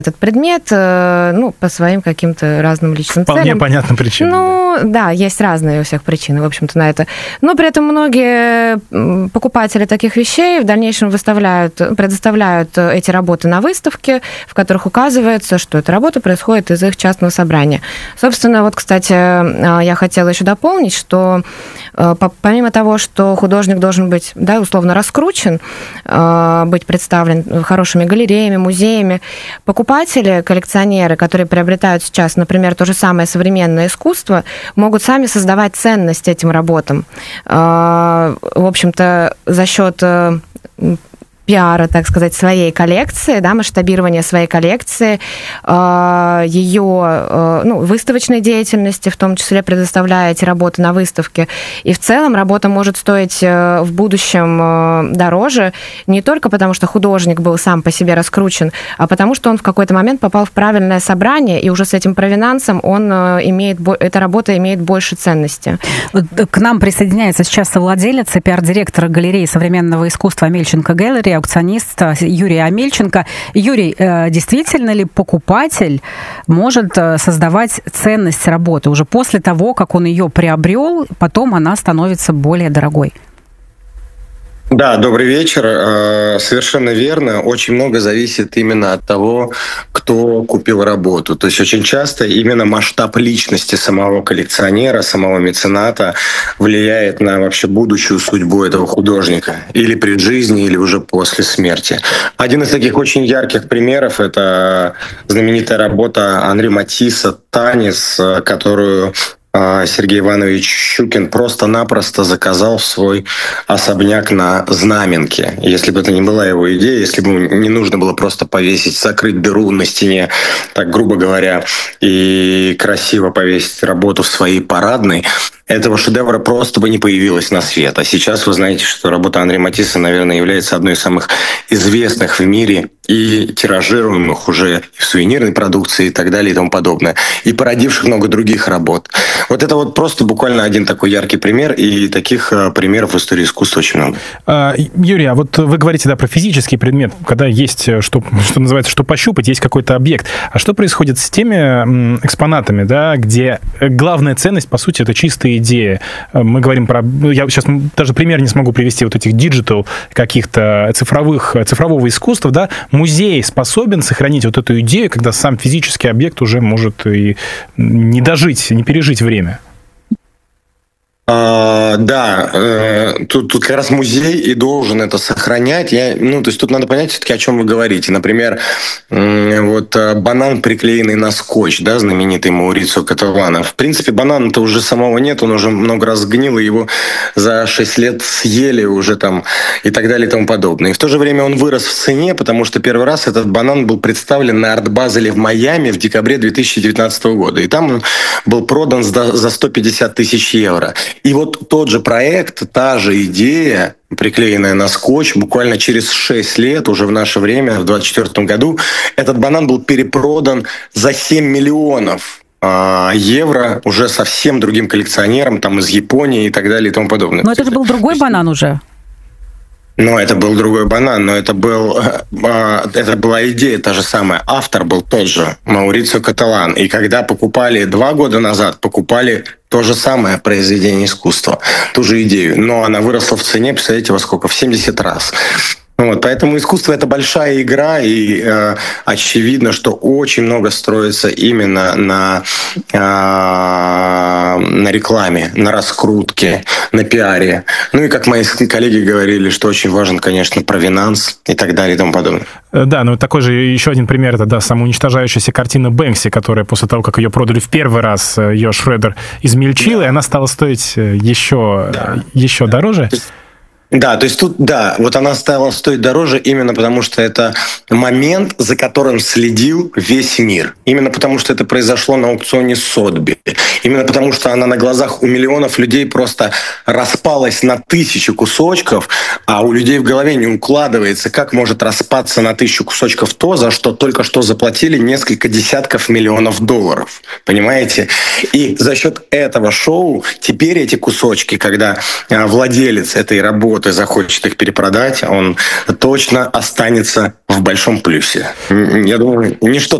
этот предмет, по своим каким-то разным личным целям. Вполне понятным причинам. Да, есть разные у всех причины, в общем-то, на это. Но при этом многие покупатели таких вещей в дальнейшем предоставляют эти работы на выставке, в которых указывается, что эта работа происходит из их частного собрания. Собственно, кстати, я хотела еще дополнить, что помимо того, что художник должен быть, условно раскручен, быть представлен хорошими галереями, музеями, покупатели, коллекционеры, которые приобретают сейчас, например, то же самое современное искусство, могут сами создавать ценность этим работам. В общем-то, за счет пиара, так сказать, своей коллекции, масштабирования своей коллекции, ее выставочной деятельности, в том числе предоставляя эти работы на выставке. И в целом работа может стоить в будущем дороже не только потому, что художник был сам по себе раскручен, а потому что он в какой-то момент попал в правильное собрание, и уже с этим провинансом эта работа имеет больше ценности. К нам присоединяется сейчас совладелец и пиар-директор галереи современного искусства Амельченко Gallery, аукционист Юрий Амельченко. Юрий, действительно ли покупатель может создавать ценность работы уже после того, как он ее приобрел, потом она становится более дорогой? Да, добрый вечер. Совершенно верно. Очень много зависит именно от того, кто купил работу. То есть очень часто именно масштаб личности самого коллекционера, самого мецената влияет на вообще будущую судьбу этого художника. Или при жизни, или уже после смерти. Один из таких очень ярких примеров – это знаменитая работа Анри Матисса «Танец», которую Сергей Иванович Щукин просто-напросто заказал в свой особняк на Знаменке. Если бы это не была его идея, если бы не нужно было просто повесить, закрыть дыру на стене, так грубо говоря, и красиво повесить работу в своей парадной, этого шедевра просто бы не появилось на свет. А сейчас вы знаете, что работа Анри Матисса, наверное, является одной из самых известных в мире и тиражируемых уже в сувенирной продукции и так далее и тому подобное, и породивших много других работ. Вот это просто буквально один такой яркий пример, и таких примеров в истории искусства очень много. Юрий, а вот вы говорите, про физический предмет, когда есть, что называется, что пощупать, есть какой-то объект. А что происходит с теми экспонатами, где главная ценность, по сути, это чистая идея? Мы говорим про... Я сейчас даже пример не смогу привести этих диджитал, каких-то цифрового искусства, Музей способен сохранить вот эту идею, когда сам физический объект уже может и не дожить, не пережить время? Тут как раз музей и должен это сохранять. То есть тут надо понять все-таки, о чем вы говорите. Например, банан, приклеенный на скотч, знаменитый Маурицио Каталана. В принципе, банана-то уже самого нет, он уже много раз сгнил, и его за 6 лет съели уже и так далее и тому подобное. И в то же время он вырос в цене, потому что первый раз этот банан был представлен на арт-базеле в Майами в декабре 2019 года. И там он был продан за 150 тысяч евро. И тот же проект, та же идея, приклеенная на скотч, буквально через 6 лет, уже в наше время, в 2024 году, этот банан был перепродан за 7 миллионов евро уже совсем другим коллекционерам, из Японии и так далее и тому подобное. Но это же был другой банан уже. Это был другой банан, но это была идея та же самая. Автор был тот же, Маурицио Каталан. И когда покупали 2 года назад, покупали то же самое произведение искусства, ту же идею. Но она выросла в цене, представляете, во сколько? В 70 раз. Поэтому искусство – это большая игра, и очевидно, что очень много строится именно на рекламе, на раскрутке, на пиаре. И как мои коллеги говорили, что очень важен, конечно, провинанс и так далее и тому подобное. Да, такой же еще один пример – это самоуничтожающаяся картина Бэнкси, которая после того, как ее продали в первый раз, ее Шредер измельчил, и она стала стоить еще дороже. Да, то есть тут, она стала стоить дороже именно потому, что это момент, за которым следил весь мир. Именно потому, что это произошло на аукционе Сотби. Именно потому, что она на глазах у миллионов людей просто распалась на 1000 кусочков, а у людей в голове не укладывается, как может распаться на 1000 кусочков то, за что только что заплатили несколько десятков миллионов долларов. Понимаете? И за счет этого шоу теперь эти кусочки, когда владелец этой работы работы захочет их перепродать, он точно останется в большом плюсе. Я думаю, ничто